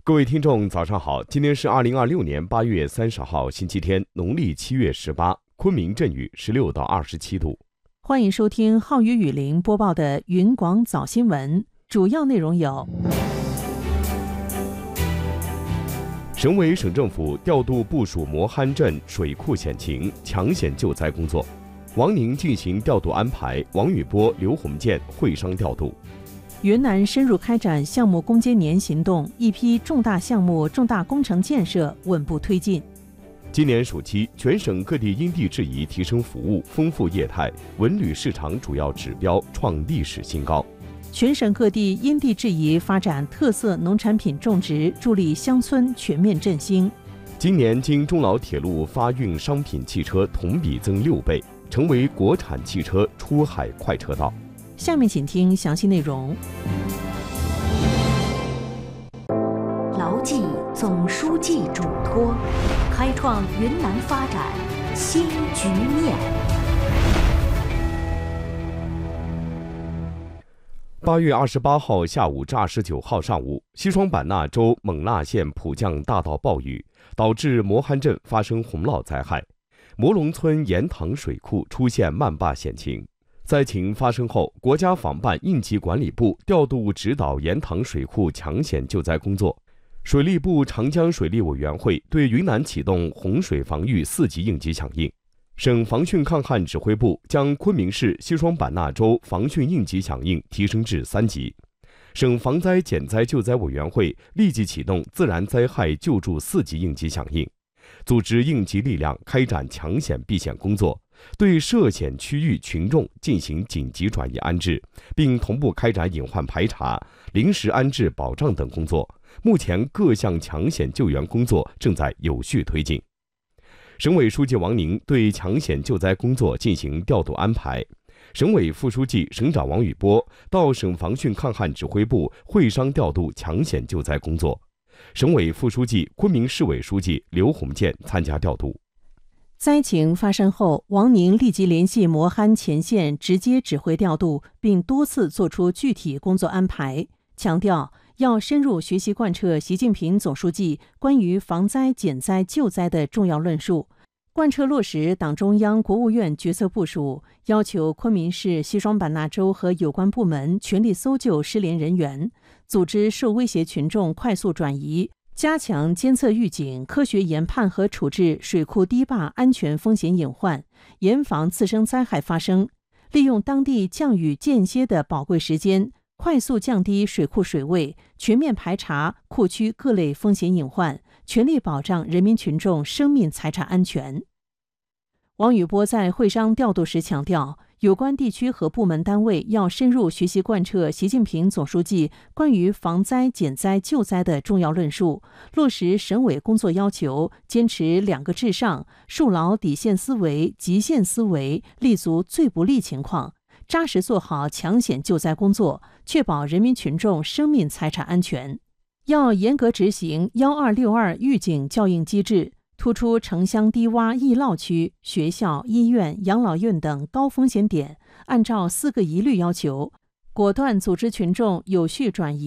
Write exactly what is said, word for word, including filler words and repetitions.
各位听众，早上好！今天是二零二六年八月三十号，星期天，农历七月十八，昆明阵雨十六到二十七度。 欢迎收听浩宇雨林播报的云广早新闻，主要内容有： 省委省政府调度部署磨憨镇水库险情，抢险救灾工作。王宁进行调度安排，王宇波、刘鸿建会商调度。 云南深入开展项目攻坚年行动，一批重大项目、重大工程建设稳步推进。 今年暑期，全省各地因地制宜提升服务，丰富业态，文旅市场主要指标创历史新高。 全省各地因地制宜发展特色农产品种植，助力乡村全面振兴。 今年经中老铁路发运商品汽车同比增六倍，成为国产汽车出海快车道。 下面请听详细内容。 牢记总书记嘱托，开创云南发展新局面。 八月二十八号下午至二十九号上午，西双版纳州勐腊县普降大到暴雨，导致磨憨镇发生洪涝灾害，磨龙村盐塘水库出现漫坝险情。灾情发生后，国家防办应急管理部调度指导盐塘水库抢险救灾工作。水利部长江水利委员会对云南启动洪水防御四级应急响应。省防汛抗旱指挥部将昆明市西双版纳州防汛应急响应提升至三级。省防灾减灾救灾委员会立即启动自然灾害救助四级应急响应，组织应急力量开展抢险避险工作，对涉险区域群众进行紧急转移安置，并同步开展隐患排查、临时安置保障等工作。目前各项抢险救援工作正在有序推进。省委书记王宁对抢险救灾工作进行调度安排，省委副书记、省长王宇波到省防汛抗旱指挥部会商调度抢险救灾工作。省委副书记、昆明市委书记刘鸿建参加调度。 灾情发生后，王宁立即联系磨憨前线直接指挥调度，并多次作出具体工作安排，强调要深入学习贯彻习近平总书记关于防灾减灾救灾的重要论述，贯彻落实党中央、国务院决策部署，要求昆明市、西双版纳州和有关部门全力搜救失联人员，组织受威胁群众快速转移，加强监测预警、科学研判和处置水库堤坝安全风险隐患，严防次生灾害发生，利用当地降雨间歇的宝贵时间，快速降低水库水位，全面排查库区各类风险隐患，全力保障人民群众生命财产安全。王宇波在会商调度时强调，有关地区和部门单位要深入学习贯彻习近平总书记关于防灾减灾救灾的重要论述，落实省委工作要求，坚持两个至上，树牢底线思维、极限思维，立足最不利情况，扎实做好抢险救灾工作，确保人民群众生命财产安全。要严格执行一二六二预警校应机制，突出城乡低洼易涝区、学校、医院、养老院等高风险点，按照四个一律要求，果断组织群众有序转移。